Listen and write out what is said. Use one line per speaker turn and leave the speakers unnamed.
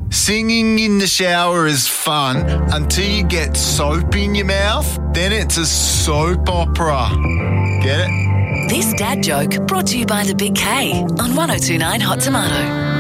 Singing in the shower is fun until you get soap in your mouth. Then it's a soap opera. Get it?
This dad joke brought to you by the Big K on 1029 Hot Tomato.